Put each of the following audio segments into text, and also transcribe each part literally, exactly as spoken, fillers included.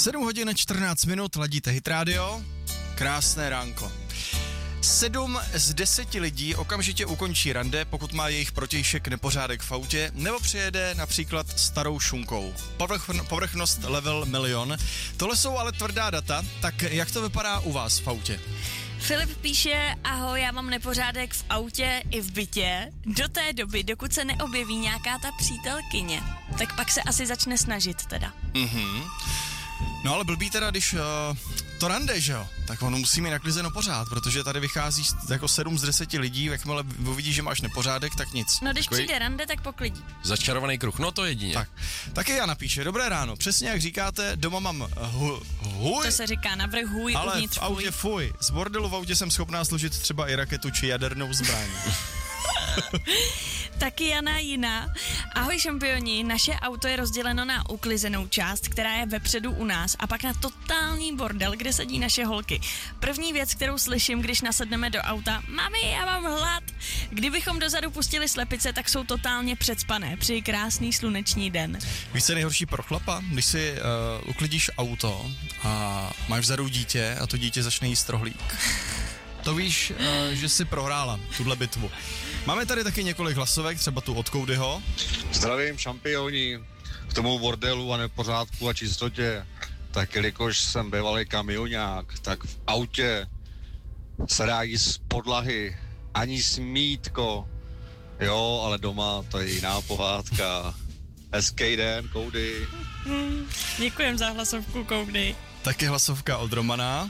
sedm hodin čtrnáct minut, ladíte Hit Radio, krásné ránko. Sedm z deseti lidí okamžitě ukončí rande, pokud má jejich protějšek nepořádek v autě, nebo přijede například starou šunkou. Povrch, povrchnost level milion. Tohle jsou ale tvrdá data, tak jak to vypadá u vás v autě? Filip píše, ahoj, já mám nepořádek v autě i v bytě. Do té doby, dokud se neobjeví nějaká ta přítelkyně, tak pak se asi začne snažit teda. Mhm. No ale blbý teda, když uh, to rande, že jo, tak ono musí mít naklizeno pořád, protože tady vychází jako sedm z deseti lidí, jakmile uvidí, že máš nepořádek, tak nic. No když Takový... přijde rande, tak poklidí. Začarovaný kruh, no to jedině. Tak, taky já napíše, dobré ráno, přesně jak říkáte, doma mám hu, huj, to se říká navrch hůj, ale uvnitř v autě fuj. Z bordelu v autě jsem schopná složit třeba i raketu či jadernou zbraň. Taky Jana jiná. Ahoj šampioni, naše auto je rozděleno na uklizenou část, která je vepředu u nás, a pak na totální bordel, kde sedí naše holky. První věc, kterou slyším, když nasedneme do auta: mami, já mám hlad. Kdybychom dozadu pustili slepice, tak jsou totálně předspané. Přeji krásný sluneční den. Víš, co je nejhorší pro chlapa? Když si uh, uklidíš auto a máš vzadu dítě a to dítě začne jíst rohlík. To víš, uh, že jsi prohrála tuhle bitvu. Máme tady taky několik hlasovek, třeba tu od Koudyho. Zdravím šampioni, k tomu bordelu a nepořádku a čistotě. Tak jelikož jsem bývalý kamionák, tak v autě se dá jíst z podlahy, ani smítko. Jo, ale doma to je jiná pohádka. Hezký den, Koudy. Hmm, děkujem za hlasovku, Koudy. Taky hlasovka od Romana.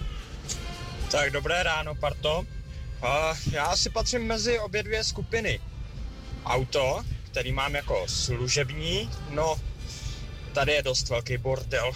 Tak dobré ráno, parto. Uh, já si patřím mezi obě dvě skupiny. Auto, který mám jako služební, no, tady je dost velký bordel.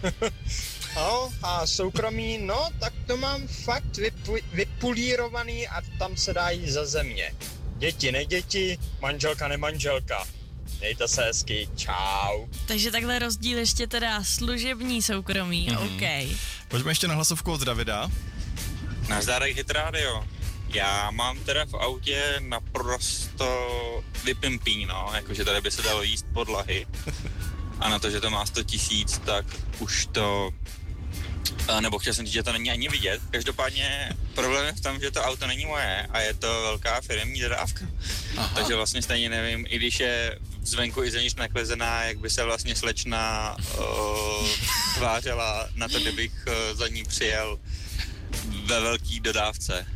No, a soukromí, no, tak to mám fakt vypu- vypulírovaný a tam se dá jít za země. Děti, neděti, manželka, nemanželka. Mějte se hezky, čau. Takže takhle rozdíl ještě teda služební, soukromí, mm-hmm. OK. Pojďme ještě na hlasovku od Davida. Nazdárek Hit Radio. Já mám teda v autě naprosto vypimpí, no, jakože tady by se dalo jíst podlahy. A na to, že to má sto tisíc, tak už to, nebo chtěl jsem říct, že to není ani vidět. Každopádně problém je v tom, že to auto není moje a je to velká firemní dodávka. Aha. Takže vlastně stejně nevím, i když je zvenku i zevnitř naklizená, jak by se vlastně slečna uh, tvářila na to, kdybych uh, za ní přijel ve velký dodávce.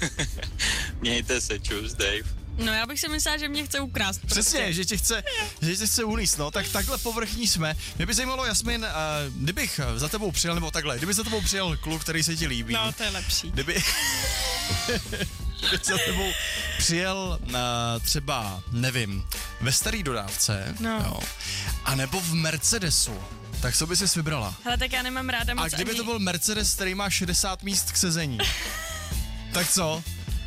Mějte se, čus, Dave. No já bych si myslela, že mě chce ukrást. Přesně, prostě. že tě chce, že tě chce uníst, no, tak takhle povrchní jsme. Mě by zajímalo, Jasmin, uh, kdybych za tebou přijel, nebo takhle, kdyby za tebou přijel kluk, který se ti líbí. No, to je lepší. Kdyby, kdyby za tebou přijel uh, třeba, nevím, ve starý dodávce, no. Jo, a nebo v Mercedesu. Tak co by ses vybrala? Hele, tak já nemám ráda moc. A kdyby ani... to byl Mercedes, který má šedesát míst k sezení, tak co?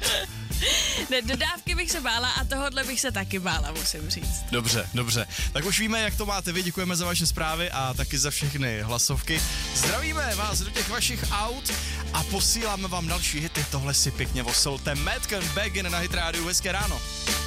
Ne, dodávky bych se bála a tohodle bych se taky bála, musím říct. Dobře, dobře. Tak už víme, jak to máte vy, děkujeme za vaše zprávy a taky za všechny hlasovky. Zdravíme vás do těch vašich aut a posíláme vám další hity. Tohle si pěkně voselte. Madcon Begin na Hit Radio. Hezké ráno.